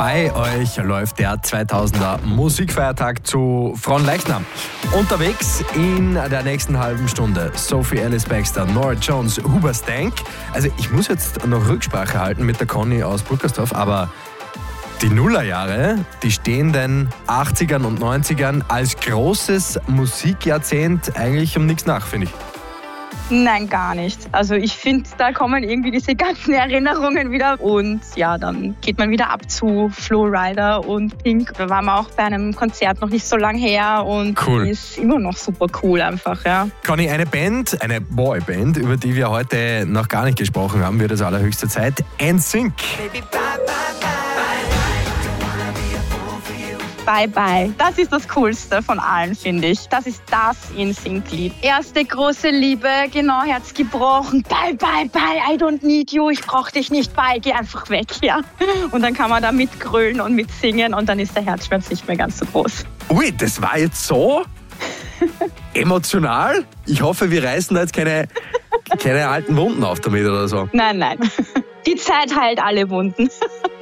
Bei euch läuft der 2000er Musikfeiertag zu Fronleichnam. Unterwegs in der nächsten halben Stunde Sophie Ellis Bextor, Nora Jones, Hoobastank. Also ich muss jetzt noch Rücksprache halten mit der Conny aus Bruckersdorf, aber die Nullerjahre, die stehen den 80ern und 90ern als großes Musikjahrzehnt eigentlich um nichts nach, finde ich. Nein, gar nicht. Also ich finde, da kommen irgendwie diese ganzen Erinnerungen wieder. Und ja, dann geht man wieder ab zu Flo Rida und Pink. Da waren wir auch bei einem Konzert noch nicht so lang her und cool. Die ist immer noch super cool einfach, ja. Conny, eine Boyband, über die wir heute noch gar nicht gesprochen haben, wird es allerhöchste Zeit. NSYNC. Bye Bye. Das ist das Coolste von allen, finde ich. Das ist das NSYNC-Lied. Erste große Liebe, genau, Herz gebrochen. Bye, bye, bye, I don't need you. Ich brauch dich nicht, bye, geh einfach weg, ja. Und dann kann man da mitgrölen und mitsingen und dann ist der Herzschmerz nicht mehr ganz so groß. Ui, das war jetzt so emotional? Ich hoffe, wir reißen da jetzt keine alten Wunden auf damit oder so. Nein. Die Zeit heilt alle Wunden.